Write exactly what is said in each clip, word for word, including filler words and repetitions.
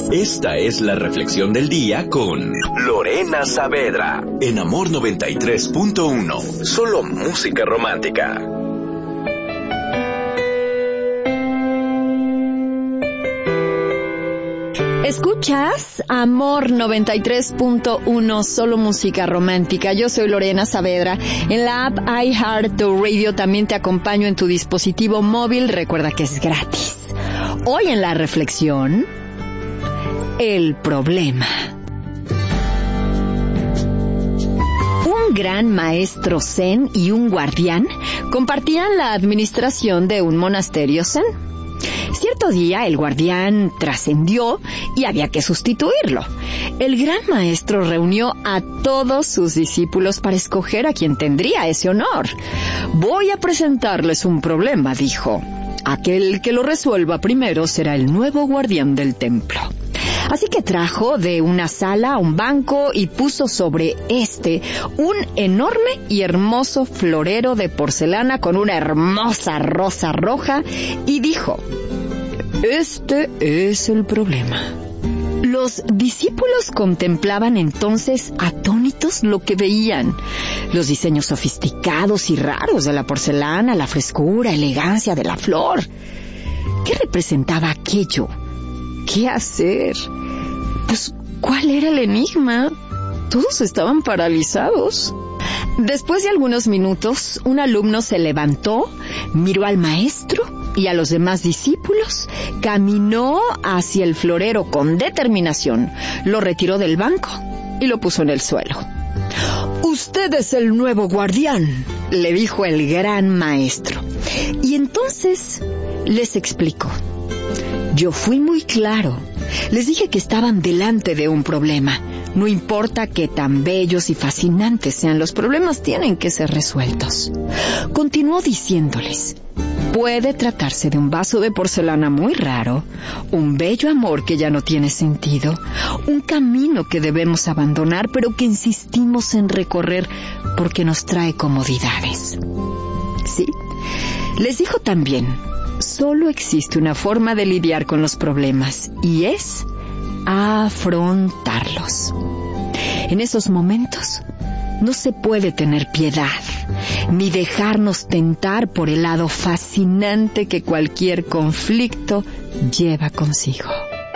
Esta es la reflexión del día con Lorena Saavedra en Amor noventa y tres punto uno. Solo música romántica. Escuchas Amor noventa y tres punto uno, solo música romántica. Yo soy Lorena Saavedra. En la app iHeartRadio también te acompaño en tu dispositivo móvil. Recuerda que es gratis. Hoy en la reflexión, el problema. Un gran maestro zen y un guardián compartían la administración de un monasterio zen. Cierto día el guardián trascendió y había que sustituirlo. El gran maestro reunió a todos sus discípulos para escoger a quien tendría ese honor. Voy a presentarles un problema, dijo. Aquel que lo resuelva primero será el nuevo guardián del templo. Así que trajo de una sala un banco y puso sobre este un enorme y hermoso florero de porcelana con una hermosa rosa roja y dijo: este es el problema. Los discípulos contemplaban entonces atónitos lo que veían. Los diseños sofisticados y raros de la porcelana, la frescura, elegancia de la flor. ¿Qué representaba aquello? ¿Qué hacer? Pues, ¿cuál era el enigma? Todos estaban paralizados. Después de algunos minutos, un alumno se levantó, miró al maestro y a los demás discípulos, caminó hacia el florero con determinación, lo retiró del banco y lo puso en el suelo. «Usted es el nuevo guardián», le dijo el gran maestro. Y entonces les explicó. Yo fui muy claro. Les dije que estaban delante de un problema. No importa que tan bellos y fascinantes sean los problemas, tienen que ser resueltos. Continuó diciéndoles: puede tratarse de un vaso de porcelana muy raro, un bello amor que ya no tiene sentido, un camino que debemos abandonar pero que insistimos en recorrer porque nos trae comodidades. Sí, les dijo también, solo existe una forma de lidiar con los problemas y es afrontarlos. En esos momentos no se puede tener piedad, ni dejarnos tentar por el lado fascinante que cualquier conflicto lleva consigo.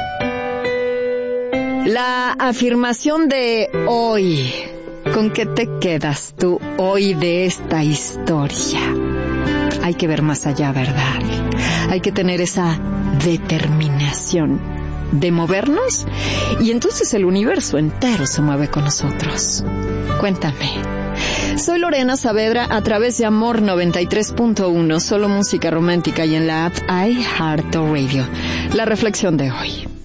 La afirmación de hoy. ¿Con qué te quedas tú hoy de esta historia? Hay que ver más allá, ¿verdad? Hay que tener esa determinación de movernos y entonces el universo entero se mueve con nosotros. Cuéntame. Soy Lorena Saavedra a través de Amor noventa y tres punto uno, solo música romántica y en la app iHeartRadio. La reflexión de hoy.